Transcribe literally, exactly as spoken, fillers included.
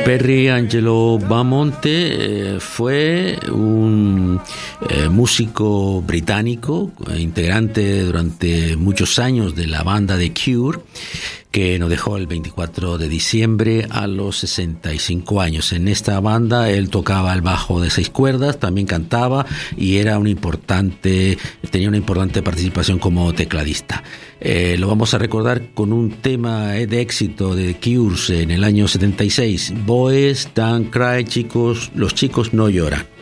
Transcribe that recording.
Perry Angelo Bamonte eh, fue un eh, músico británico, integrante durante muchos años de la banda The Cure, que nos dejó el veinticuatro de diciembre a los sesenta y cinco años. En esta banda él tocaba el bajo de seis cuerdas, también cantaba y era un importante, tenía una importante participación como tecladista. Eh, lo vamos a recordar con un tema de éxito de The Cure en el año setenta y seis, Boys Don't Cry, chicos, los chicos no lloran.